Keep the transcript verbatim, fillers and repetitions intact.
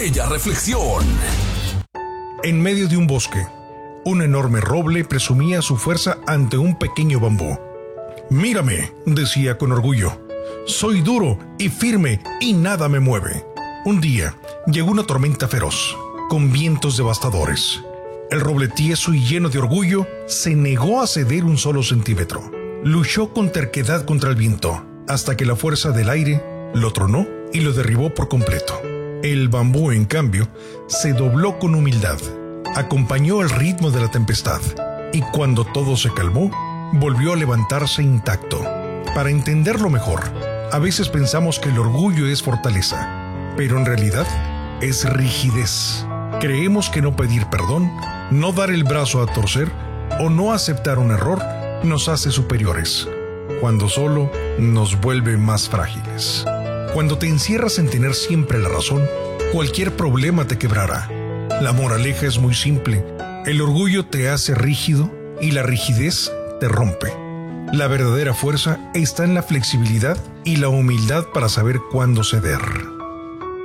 bella reflexión. En medio de un bosque, un enorme roble presumía su fuerza ante un pequeño bambú. «Mírame», decía con orgullo, «soy duro y firme y nada me mueve». Un día llegó una tormenta feroz, con vientos devastadores. El roble tieso y lleno de orgullo se negó a ceder un solo centímetro. Luchó con terquedad contra el viento, hasta que la fuerza del aire lo tronó y lo derribó por completo. El bambú, en cambio, se dobló con humildad, acompañó el ritmo de la tempestad, y cuando todo se calmó, volvió a levantarse intacto. Para entenderlo mejor, a veces pensamos que el orgullo es fortaleza, pero en realidad es rigidez. Creemos que no pedir perdón, no dar el brazo a torcer o no aceptar un error nos hace superiores, cuando solo nos vuelve más frágiles. Cuando te encierras en tener siempre la razón, cualquier problema te quebrará. La moraleja es muy simple: el orgullo te hace rígido y la rigidez te rompe. La verdadera fuerza está en la flexibilidad y la humildad para saber cuándo ceder.